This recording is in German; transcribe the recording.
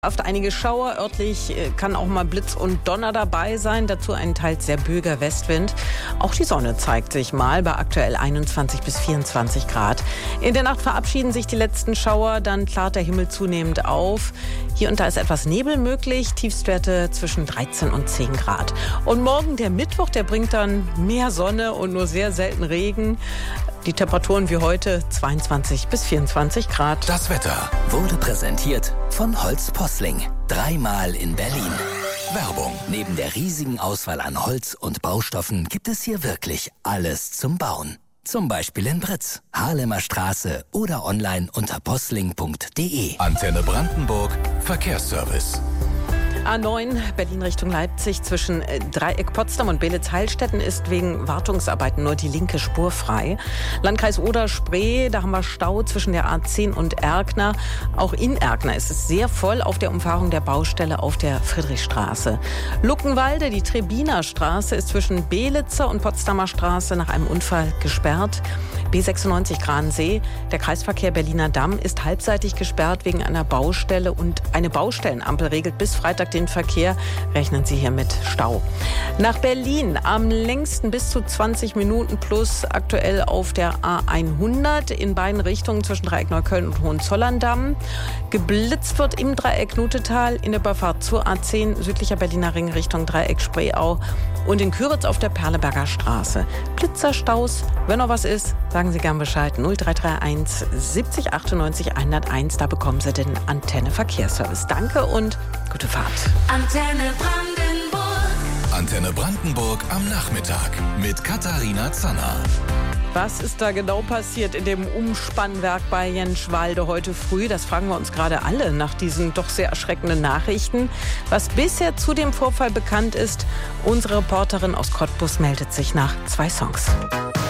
Oft einige Schauer, örtlich kann auch mal Blitz und Donner dabei sein, dazu ein teils sehr böiger Westwind. Auch die Sonne zeigt sich mal bei aktuell 21 bis 24 Grad. In der Nacht verabschieden sich die letzten Schauer, dann klart der Himmel zunehmend auf. Hier und da ist etwas Nebel möglich, Tiefstwerte zwischen 13 und 10 Grad. Und morgen, der Mittwoch, der bringt dann mehr Sonne und nur sehr selten Regen. Die Temperaturen wie heute 22 bis 24 Grad. Das Wetter wurde präsentiert von Holz Posling. 3-mal in Berlin. Werbung. Neben der riesigen Auswahl an Holz und Baustoffen gibt es hier wirklich alles zum Bauen. Zum Beispiel in Britz, Haarlemer Straße oder online unter posling.de. Antenne Brandenburg, Verkehrsservice. A9 Berlin Richtung Leipzig zwischen Dreieck Potsdam und Beelitz-Heilstätten ist wegen Wartungsarbeiten nur die linke Spur frei. Landkreis Oder-Spree, da haben wir Stau zwischen der A10 und Erkner. Auch in Erkner ist es sehr voll auf der Umfahrung der Baustelle auf der Friedrichstraße. Luckenwalde, die Trebiner Straße, ist zwischen Beelitzer und Potsdamer Straße nach einem Unfall gesperrt. B96 Gransee, der Kreisverkehr Berliner Damm ist halbseitig gesperrt wegen einer Baustelle und eine Baustellenampel regelt bis Freitag den Verkehr. Rechnen Sie hier mit Stau. Nach Berlin am längsten bis zu 20 Minuten plus aktuell auf der A100 in beiden Richtungen zwischen Dreieck Neukölln und Hohenzollern-Damm. Geblitzt wird im Dreieck Nutetal in der Überfahrt zur A10 südlicher Berliner Ring Richtung Dreieck Spreeau und in Küritz auf der Perleberger Straße. Blitzerstaus, wenn noch was ist, sagen Sie gern Bescheid. 0331 70 98 101, da bekommen Sie den Antenne Verkehrsservice. Danke und gute Fahrt. Antenne Brandenburg. Antenne Brandenburg am Nachmittag mit Katharina Zanner. Was ist da genau passiert in dem Umspannwerk bei Jenschwalde heute früh? Das fragen wir uns gerade alle nach diesen doch sehr erschreckenden Nachrichten. Was bisher zu dem Vorfall bekannt ist, unsere Reporterin aus Cottbus meldet sich nach 2 Songs.